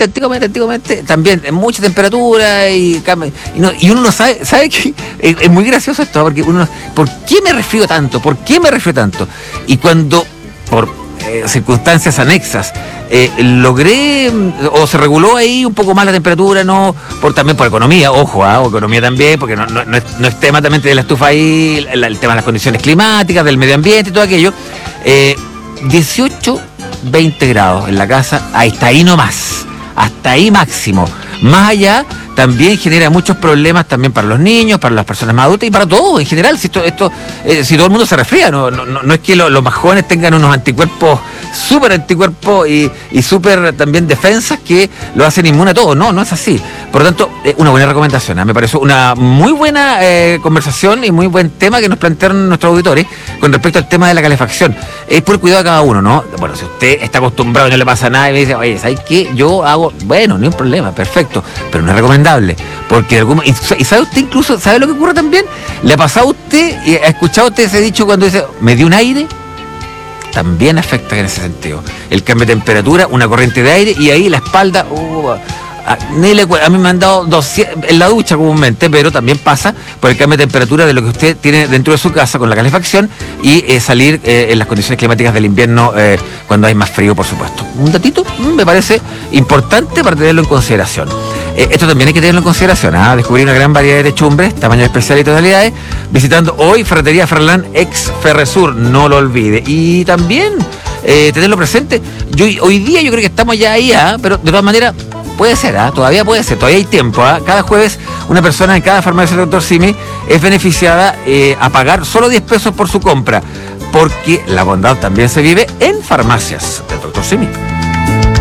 antiguamente, también mucha temperatura y uno no sabe que es muy gracioso esto, porque ¿por qué me resfrío tanto? Y cuando, por circunstancias anexas, logré, o se reguló ahí un poco más la temperatura, también por economía, ojo, economía también, porque no es tema también de la estufa ahí, el tema de las condiciones climáticas, del medio ambiente y todo aquello. 18, 20 grados en la casa, hasta ahí nomás, hasta ahí máximo. Más allá, también genera muchos problemas también para los niños, para las personas más adultas y para todos en general. Si todo el mundo se resfría, no es que los más jóvenes tengan unos anticuerpos, súper anticuerpos y súper también defensas que lo hacen inmune a todo. No es así. Por lo tanto, una buena recomendación. Me pareció una muy buena conversación y muy buen tema que nos plantearon nuestros auditores con respecto al tema de la calefacción. Es por el cuidado de cada uno, ¿no? Bueno, si usted está acostumbrado y no le pasa nada y me dice, oye, ¿sabes qué? Yo hago, bueno, no hay un problema, perfecto, pero no es recomendable, porque y sabe usted, incluso, ¿sabe lo que ocurre también? ¿Le ha pasado a usted, y ha escuchado usted ese dicho cuando dice, me dio un aire? También afecta en ese sentido. El cambio de temperatura, una corriente de aire, y ahí la espalda, a mí me han dado 200 en la ducha comúnmente, pero también pasa por el cambio de temperatura de lo que usted tiene dentro de su casa con la calefacción y salir en las condiciones climáticas del invierno cuando hay más frío, por supuesto. Un datito me parece importante para tenerlo en consideración. Esto también hay que tenerlo en consideración, descubrir una gran variedad de techumbres, tamaños especiales y tonalidades, visitando hoy Ferretería Ferralán ex Ferresur, no lo olvide. Y también tenerlo presente, hoy día yo creo que estamos ya ahí, pero de todas maneras puede ser, todavía puede ser, todavía hay tiempo. Cada jueves una persona en cada farmacia del Dr. Simi es beneficiada a pagar solo 10 pesos por su compra, porque la bondad también se vive en farmacias del Dr. Simi.